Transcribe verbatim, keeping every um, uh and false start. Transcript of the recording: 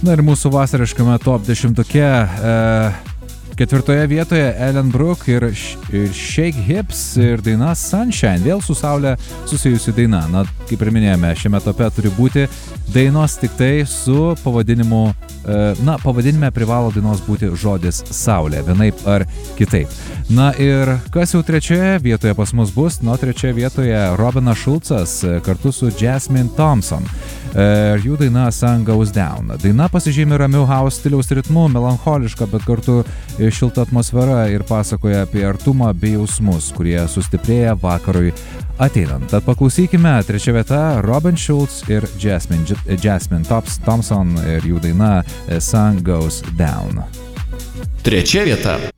Na ir mūsų vasariškame top dešimtuke e, ketvirtoje vietoje Ellen Brooke ir, ir Shake Hips ir daina Sunshine, vėl su saulė susijusi daina. Na, kaip ir minėjome, šiame tope turi būti dainos tik tai su pavadinimu, e, na, pavadinime privalo dainos būti žodis saulė, vienaip ar kitaip. Na ir kas jau trečioje vietoje pas mus bus? Na, trečioje vietoje Robinas Šulcas kartu su Jasmine Thompson. Ir jų daina Sun Goes Down. Daina pasižymi ramiu house stiliaus ritmu, melancholiška, bet kartu šilta atmosfera ir pasakoja apie artumą bei jausmus, kurie sustiprėja vakarui ateinant. Tad paklausykime, trečia vieta Robin Schulz ir Jasmine, Jasmine Thompson ir jų daina Sun Goes Down. Trečia vieta.